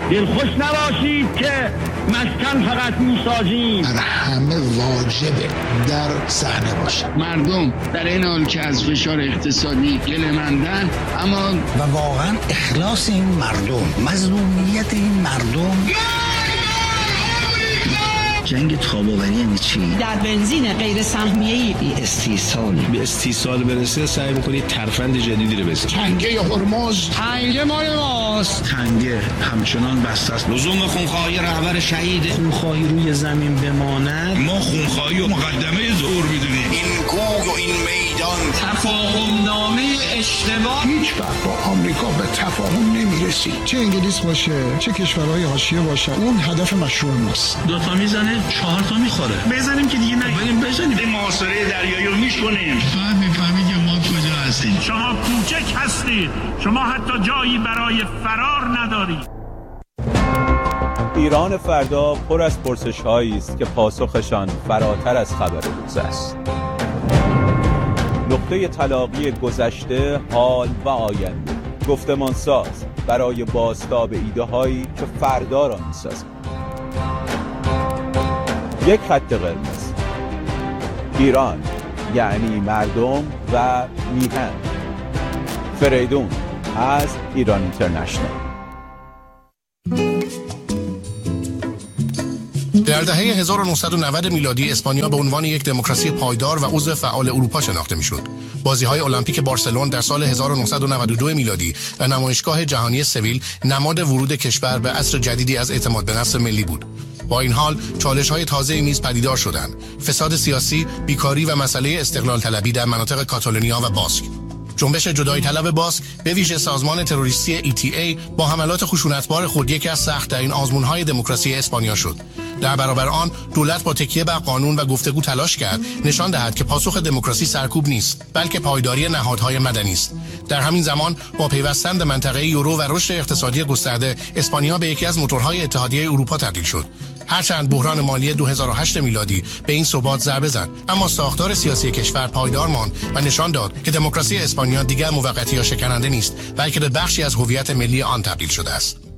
دلخوش نباشید که مسکن فقط میسازیم. همه واجبه در صحنه باشن. مردم در این حال که از فشار اقتصادی گله‌مندن، اما و واقعا اخلاص این مردم، مظلومیت این مردم. جنگ تاباوری یعنی چی؟ در بنزین غیر سهمیه‌ای به استیصال برسه سعی می‌کنید ترفند جدیدی رو بزنید. تنگه هرمز، تنگه مال ماست. تنگه همچنان بسته است. لزوم خونخواهی رهبر شهید، خونخواهی روی زمین بماند. ما خونخواهی و مقدمه ظهور می‌دونیم. این کوه و این میدان تفاهم نامه اشتباه. هیچ وقت با آمریکا به تفاهم نمی‌رسید. چه انگلیس باشه، چه کشورهای حاشیه باشه، اون هدف مشروع ماست. دو تا میزنه 4 تا میخوره. بزنیم که دیگه نگیم، بزنیم. این محاصره دریایی رو میشکنیم. شاید میفهمید که ما کجا هستیم. شما کوچک هستید. شما حتی جایی برای فرار ندارید. ایران فردا پر از پرسش‌هایی است که پاسخشان فراتر از خبر روز است. نقطه تلاقی گذشته، حال و آینده. گفتمان ساز برای بازتاب ایده‌هایی که فردا را می‌سازند. یک خط قرمز. ایران یعنی مردم و میهن. فریدون از ایران اینترنشنال. در دهه 1990 میلادی اسپانیا به عنوان یک دموکراسی پایدار و عضو فعال اروپا شناخته میشد. بازی‌های المپیک بارسلون در سال 1992 میلادی و نمایشگاه جهانی سویل نماد ورود کشور به عصر جدیدی از اعتماد به نفس ملی بود. با این حال چالش‌های تازه‌ای نیز پدیدار شدند: فساد سیاسی، بیکاری و مسئله استقلال طلبی در مناطق کاتالونیا و باسک. جنبش جدایی طلب باسک به ویژه سازمان تروریستی ETA با حملات خشونتبار خود یکی از سخت‌ترین آزمون‌های دموکراسی اسپانیا شد. در برابر آن دولت با تکیه بر قانون و گفتگو تلاش کرد نشان دهد که پاسخ دموکراسی سرکوب نیست، بلکه پایداری نهادهای مدنی است. در همین زمان با پیوستن به منطقه یورو و رشد اقتصادی گسترده، اسپانیا به یکی از موتورهای اتحادیه اروپا تبدیل شد. هرچند بحران مالی 2008 میلادی به این ثبات ضربه زد، اما ساختار سیاسی کشور پایدار ماند و نشان داد که دموکراسی اسپانیا دیگر موقتی یا شکننده نیست، بلکه به بخشی از هویت ملی آن تبدیل شده است.